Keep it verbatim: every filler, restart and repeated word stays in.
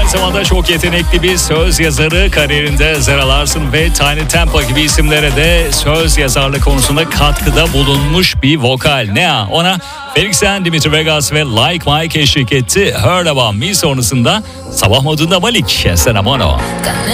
zamanda çok yetenekli bir söz yazarı, kariyerinde Zara Larsson ve Tiny Tempa gibi isimlere de söz yazarlığı konusunda katkıda bulunmuş bir vokal. Ne ya? Ona Felix Yan, Dimitri Vegas ve Like Mike eşlik etti. Heard About Me sonrasında sabah modunda Malik Senamono.